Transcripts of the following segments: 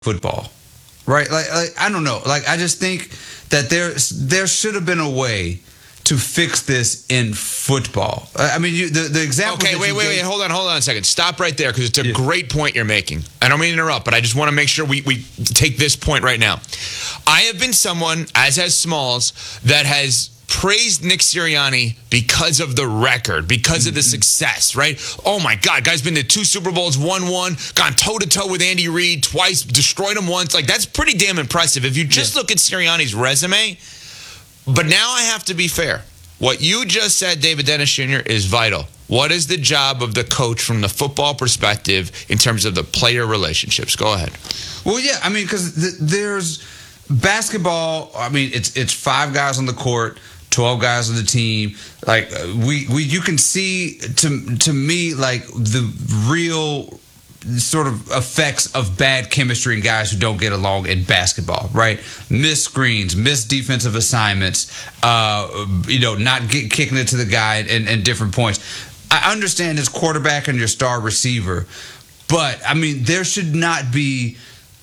football, right? Like I don't know. Like I just think that there should have been a way to fix this in football. I mean, the example. Okay, wait. Hold on a second. Stop right there because it's a great point you're making. I don't mean to interrupt, but I just want to make sure we take this point right now. I have been someone, as has Smalls, that has praised Nick Sirianni because of the record, because of the success, right? Oh my God, guy's been to 2 Super Bowls, won one, gone toe-to-toe with Andy Reid twice, destroyed him once. Like, that's pretty damn impressive. If you just look at Sirianni's resume, but now I have to be fair. What you just said, David Dennis Jr., is vital. What is the job of the coach from the football perspective in terms of the player relationships? Go ahead. Well, yeah, I mean, because there's basketball. I mean, it's 5 guys on the court, 12 guys on the team. Like you can see to me like the real sort of effects of bad chemistry in guys who don't get along in basketball, right? Missed screens, missed defensive assignments, not kicking it to the guy in different points. I understand his quarterback and your star receiver, but I mean there should not be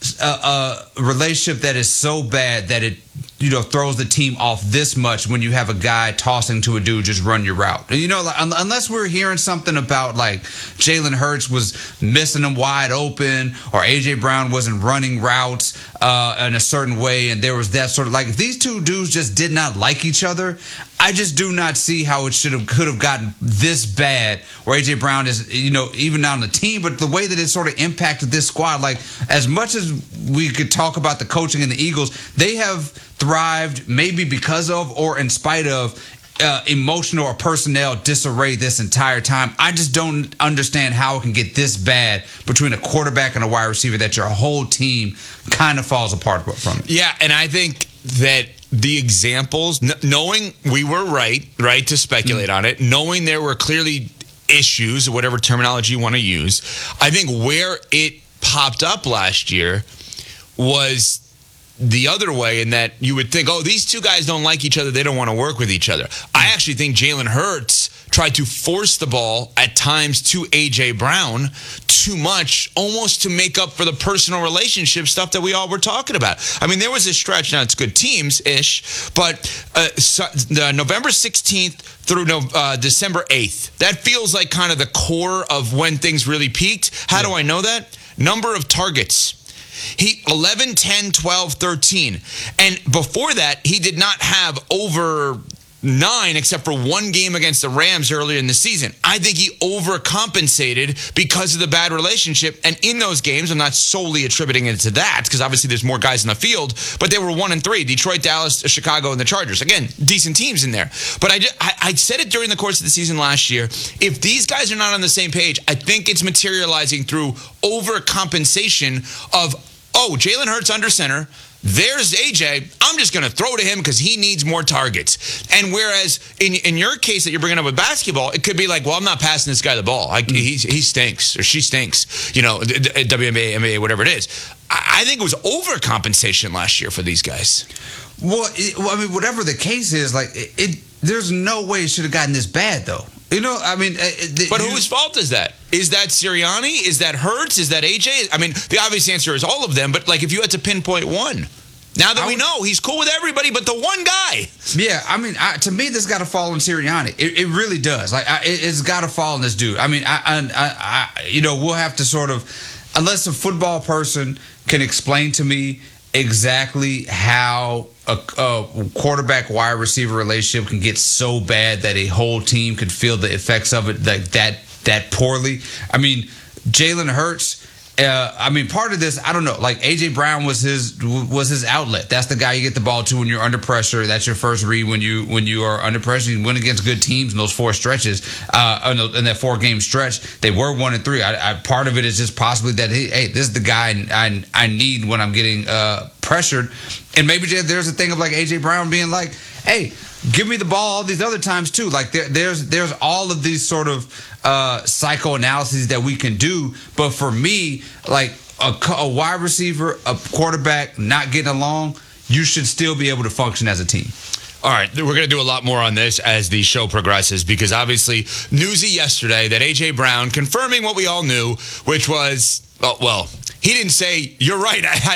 a relationship that is so bad that it throws the team off this much when you have a guy tossing to a dude just run your route. Unless we're hearing something about like Jalen Hurts was missing them wide open or A.J. Brown wasn't running routes in a certain way and there was that sort of like if these two dudes just did not like each other, I just do not see how it could have gotten this bad where A.J. Brown is, even on the team, but the way that it sort of impacted this squad, like as much as we could talk about the coaching in the Eagles, they have thrived maybe because of or in spite of emotional or personnel disarray this entire time. I just don't understand how it can get this bad between a quarterback and a wide receiver that your whole team kind of falls apart from it. Yeah, and I think that the examples, knowing we were right to speculate on it, knowing there were clearly issues, whatever terminology you want to use, I think where it popped up last year was the other way in that you would think, these two guys don't like each other. They don't want to work with each other. I actually think Jalen Hurts tried to force the ball at times to A.J. Brown too much, almost to make up for the personal relationship stuff that we all were talking about. I mean, there was a stretch, now it's good teams-ish, but November 16th through December 8th, that feels like kind of the core of when things really peaked. How do I know that? Number of targets. He 11, 10, 12, 13. And before that, he did not have over 9 except for one game against the Rams earlier in the season. I think he overcompensated because of the bad relationship. And in those games, I'm not solely attributing it to that because obviously there's more guys in the field, but they were 1 and 3. Detroit, Dallas, Chicago, and the Chargers. Again, decent teams in there. But I said it during the course of the season last year. If these guys are not on the same page, I think it's materializing through overcompensation of, Jalen Hurts under center. There's AJ. I'm just going to throw to him because he needs more targets. And whereas in your case that you're bringing up with basketball, it could be like, well, I'm not passing this guy the ball. He stinks or she stinks. WNBA, NBA, whatever it is. I think it was overcompensation last year for these guys. Well, I mean, whatever the case is, like there's no way it should have gotten this bad, though. But whose fault is that? Is that Sirianni? Is that Hurts? Is that AJ? I mean, the obvious answer is all of them. But like, if you had to pinpoint one, now that we know he's cool with everybody, but the one guy. Yeah, I mean, to me, this got to fall on Sirianni. It really does. Like, it's got to fall on this dude. I mean, we'll have to sort of, unless a football person can explain to me exactly how a quarterback wide receiver relationship can get so bad that a whole team could feel the effects of it like that poorly. I mean, Jalen Hurts. Part of this, I don't know. Like A.J. Brown was his outlet. That's the guy you get the ball to when you're under pressure. That's your first read when you are under pressure. You win against good teams in those 4 stretches. In that 4-game stretch, they were 1 and 3. Part of it is just possibly that this is the guy I need when I'm getting pressured. And maybe there's a thing of like A.J. Brown being like, hey, give me the ball all these other times too. Like there's all of these sort of psychoanalyses that we can do. But for me, like a wide receiver, a quarterback not getting along, you should still be able to function as a team. All right, we're going to do a lot more on this as the show progresses because obviously newsy yesterday that A.J. Brown confirming what we all knew, which was, he didn't say, you're right, I